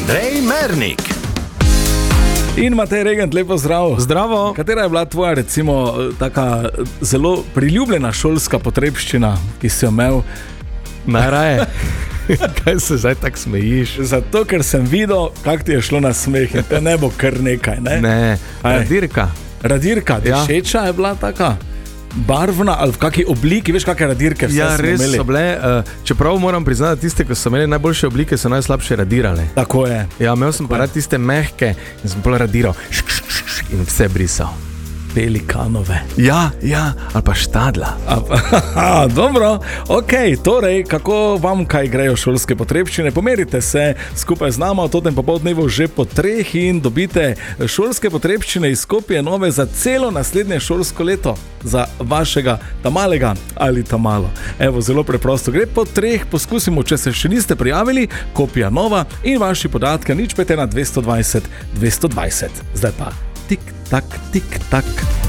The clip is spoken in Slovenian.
Andrej Mernik. In Matej Regent, lepo zdrav. Zdravo. Katera je bila tvoja, recimo, taka zelo priljubljena šolska potrebščina, ki si jo imel? Najraje. Kaj se zdaj tako smejiš? Zato, ker sem videl, kako ti je šlo na smeh in te ne bo kar nekaj, ne? Ne, radirka. Radirka, dišeča je bila taka? Barvna ali v kakšni obliki, veš, kakšne radirke vse Ja, smo res imeli? so bile, čeprav moram priznati, tiste, ki so imeli najboljše oblike, so najslabše radirale. Tako je. Ja, imel sem pa rad tiste mehke in sem bolj radiral in vse brisal. Pelikanove. Ja, ali pa štadla. Dobro, ok, torej, kako vam kaj grejo šolske potrebščine? Pomerite se skupaj z nama v totem popoldnevu že po 3 in dobite šolske potrebščine iz Skopje Nove za celo naslednje šolsko leto. Za vašega tamalega ali tamalo. Evo, zelo preprosto gre, po 3 poskusimo, če se še niste prijavili, Kopija Nova in vaši podatke, nič pete na 220 220. Zdaj pa tik tak, tik tak.